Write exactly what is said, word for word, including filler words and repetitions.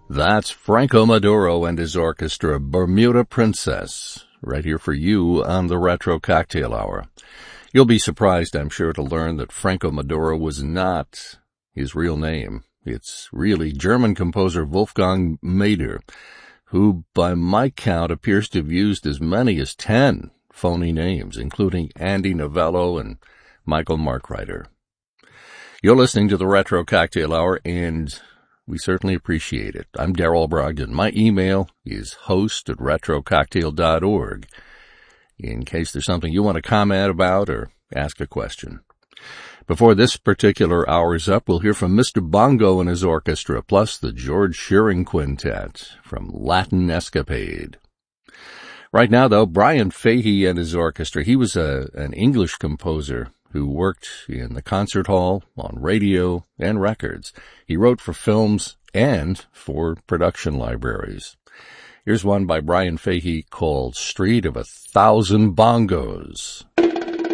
That's Franco Maduro and his orchestra, Bermuda Princess, right here for you on the Retro Cocktail Hour. You'll be surprised, I'm sure, to learn that Franco Maduro was not his real name. It's really German composer Wolfgang Mader, who, by my count, appears to have used as many as ten phony names, including Andy Novello and Michael Markreiter. You're listening to the Retro Cocktail Hour, and we certainly appreciate it. I'm Darrell Brogdon. My email is host at retro cocktail dot org, in case there's something you want to comment about or ask a question. Before this particular hour is up, we'll hear from Mister Bongo and his orchestra, plus the George Shearing Quintet from Latin Escapade. Right now, though, Brian Fahey and his orchestra. He was a, an English composer who worked in the concert hall, on radio, and records. He wrote for films and for production libraries. Here's one by Brian Fahey called Street of a Thousand Bongos.